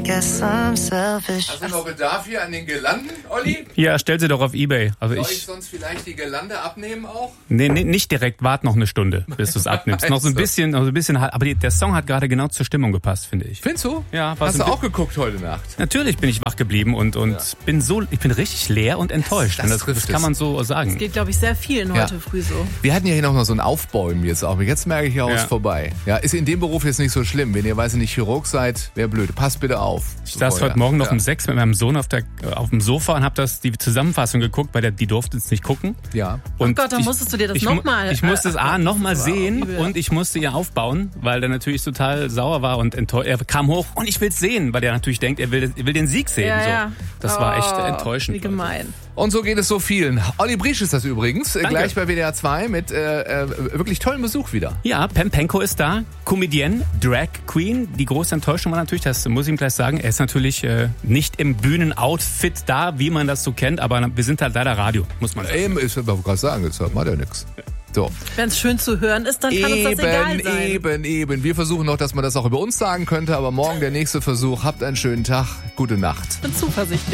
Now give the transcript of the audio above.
Guess I'm selfish. Hast du noch Bedarf hier an den Girlanden, Olli? Ja, stell sie doch auf eBay. Also Soll ich sonst vielleicht die Girlande abnehmen auch? Nee, nicht direkt. Wart noch eine Stunde, bis du es abnimmst. Noch so ein bisschen, aber der Song hat gerade genau zur Stimmung gepasst, finde ich. Findest du? Ja. Hast du auch geguckt heute Nacht? Natürlich bin ich wach geblieben und ich bin richtig leer und enttäuscht. Das kann man so sagen. Das geht, glaube ich, sehr vielen heute früh so. Wir hatten ja hier noch mal so ein Aufbäumen jetzt auch. Jetzt merke ich ja, ist vorbei. Ja, ist in dem Beruf jetzt nicht so schlimm. Wenn ihr, weiß ich nicht, Chirurg seid, wäre blöd. Passt bitte auf. Ich saß heute Morgen noch um 6 mit meinem Sohn auf dem Sofa und habe die Zusammenfassung geguckt, weil die durfte es nicht gucken. Ja. Und oh Gott, dann musstest du dir das nochmal... Ich musste es nochmal sehen und ich musste ihr aufbauen, weil der natürlich total sauer war und enttäuscht. Er kam hoch und ich will es sehen, weil der natürlich denkt, er will den Sieg sehen. Ja. So. Das war echt enttäuschend. Wie gemein. Und so geht es so vielen. Olli Briesch ist das übrigens, Danke. gleich bei WDR 2 mit wirklich tollem Besuch wieder. Ja, Pam Penko ist da, Comedienne, Drag Queen. Die große Enttäuschung war natürlich, das muss ich ihm gleich sagen, er ist natürlich nicht im Bühnenoutfit da, wie man das so kennt, aber wir sind halt leider Radio, muss man sagen. Eben, ich wollte gerade sagen, jetzt hört man ja nichts. So. Wenn es schön zu hören ist, dann kann uns das egal sein. Eben. Wir versuchen noch, dass man das auch über uns sagen könnte, aber morgen der nächste Versuch. Habt einen schönen Tag, gute Nacht. Ich bin zuversichtlich.